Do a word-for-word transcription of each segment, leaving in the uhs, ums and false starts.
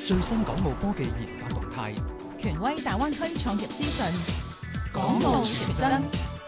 最新港澳科技研發動態， 權威大灣區創業資訊， 港澳全真。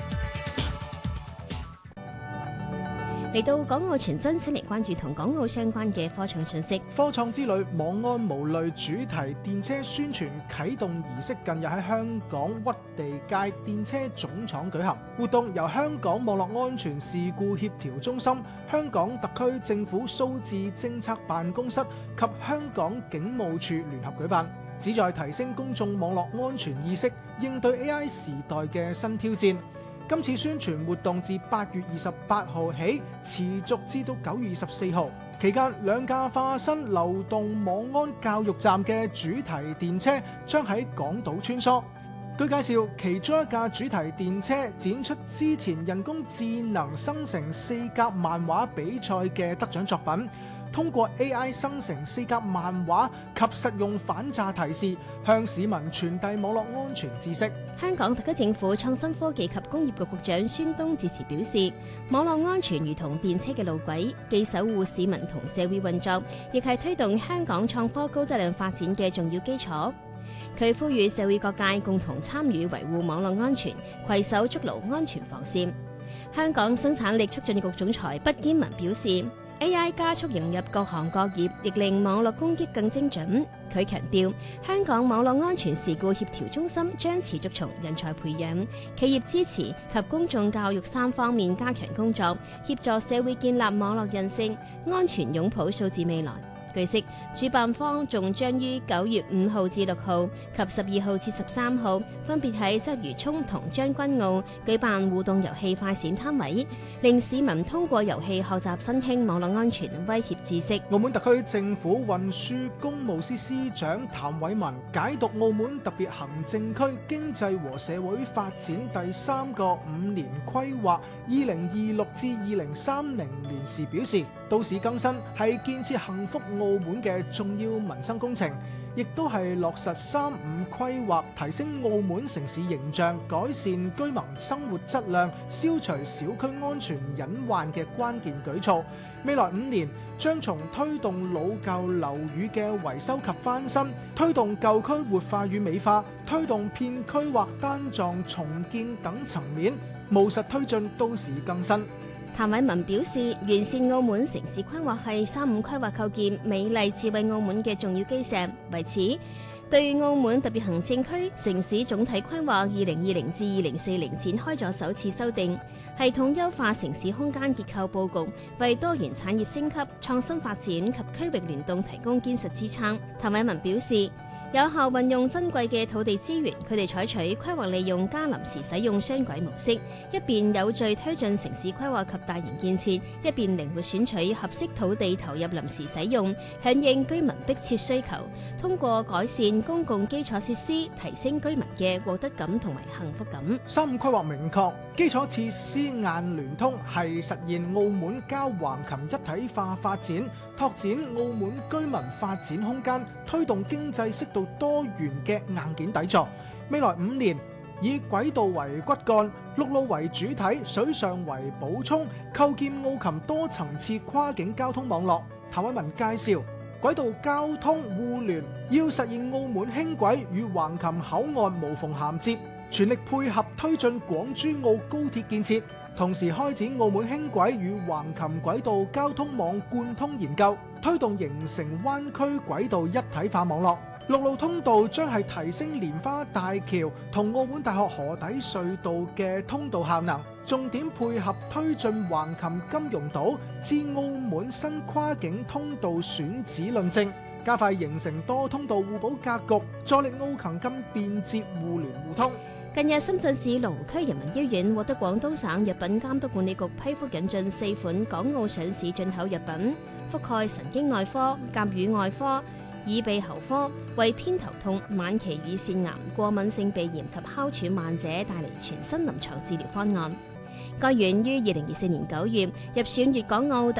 嚟到港澳全真，先嚟關注同港澳相關嘅科創信息。 科創之旅網安無慮主題電車宣傳啟動儀式近日喺香港屈地街電車總廠舉行，活動由香港網絡安全事故協調中心、香港特區政府數字政策辦公室及香港警務處聯合舉辦，旨在提升公眾網絡安全意識，應對 A I 時代嘅新挑戰。今次宣傳活動自八月二十八號起持續至到九月二十四號，期間兩架化身流動網安教育站嘅主題電車將喺港島穿梭。據介紹，其中一架主題電車展出之前人工智能生成四格漫畫比賽嘅得獎作品，通過 A I 生成四格漫畫及實用反詐提示，向市民傳遞網絡安全知識。 香港特區政府創新科技及工業局局長孫東致辭表示，網絡安全如同電車嘅路軌，既守護市民同社會運作，亦係推動香港創科高質量發展嘅重要基礎。佢呼籲社會各界共同參與維護網絡安全，攜手築牢安全防線。香港生產力促進局總裁畢堅文表示，A I 加速融入各行各業，亦令網絡攻擊更精準。佢強調，香港網絡安全事故協調中心將持續從人才培養、企業支持及公眾教育三方面加強工作，協助社會建立網絡韌性、安全擁抱數字未來。據悉，主辦方仲將於九月五號至六號及十二號至十三號，分別喺鰂魚涌同將軍澳舉辦互動遊戲快閃攤位，令市民通過遊戲學習新興網絡安全威脅知識。 澳門特區政府運輸工務司司長譚偉文解讀澳門特別行政區經濟和社會發展第三個五年規劃二零二六至二零三零年時表示，都市更新係建設幸福澳門嘅重要民生工程，亦都係落實三五規劃提升澳門城市形象、改善居民生活質量、消除小區安全隱患嘅關鍵舉措。未來五年將從推動老舊樓宇嘅維修及翻新，推動舊區活化與美化，推動片區或單幢重建等層面，務實推進都市更新。 譚偉文表示，完善澳門城市規劃係三五規劃構建美麗智慧澳門嘅重要基石。為此，對澳門特別行政區城市總體規劃二零二零至二零四零展開咗首次修訂，系統優化城市空間結構佈局，為多元產業升級、創新發展及區域聯動提供堅實支撐。譚偉文表示，有效運用珍貴嘅土地資源，佢哋採取規劃利用加臨時使用雙軌模式，一邊有序推進城市規劃及大型建設，一邊靈活選取合適土地投入臨時使用，響應居民迫切需求，通過改善公共基礎設施，提升居民嘅獲得感同埋幸福感。 三五規劃明確，基礎設施硬聯通係實現澳門交橫琴一體化發展，拓展澳門居民發展空間，推動經濟適度多元嘅硬件底座。未來五年以軌道為骨幹，陸路為主體，水上為補充，構建澳琴多層次跨境交通網絡。譚偉文介紹，軌道交通互聯要實現澳門輕軌與橫琴口岸無縫銜接，全力配合推進廣珠澳高鐵建設，同時開展澳門輕軌與橫琴軌道交通網貫通研究，推動形成灣區軌道一體化網絡。陸路通道將係提升蓮花大橋同澳門大學河底隧道嘅通道效能，重點配合推進橫琴金融島至澳門新跨境通道選址論證，加快形成多通道互補格局，助力澳琴更便捷互聯互通。 近日，深圳市蘆湖區人民醫院獲得廣東省藥品監督管理局批復引進四款港澳上市進口藥品，覆蓋神經內科、甲乳外科、耳鼻喉科，為偏頭痛、晚期乳腺癌、過敏性鼻炎及哮喘患者帶嚟全新臨床治療方案。該院於二零二四年九月入選粵港澳特